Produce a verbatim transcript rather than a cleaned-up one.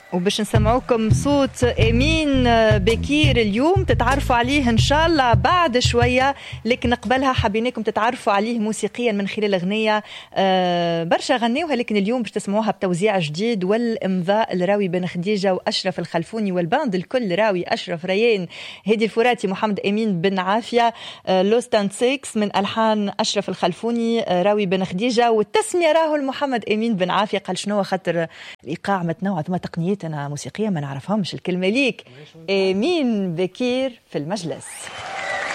وباش نسمعوكم صوت أمين بكير اليوم تتعرفوا عليه إن شاء الله بعد شوية، لكن قبلها حبيناكم تتعرفوا عليه موسيقيا من خلال أغنية آه برشا غنيوها، لكن اليوم باش تسمعوها بتوزيع جديد والإمضاء الراوي بن خديجة وأشرف الخلفوني والباند الكل راوي أشرف ريان هدي الفراتي محمد أمين بن عافية آه لوستان سيكس من ألحان أشرف الخلفوني آه راوي بن خديجة، والتسمية راهو محمد أمين بن عافية. قال شنو خاطر الإيقاع متنوع ثم تقنيات أنا موسيقية ما نعرفهمش. الكلمة ليك أمين بكير في المجلس.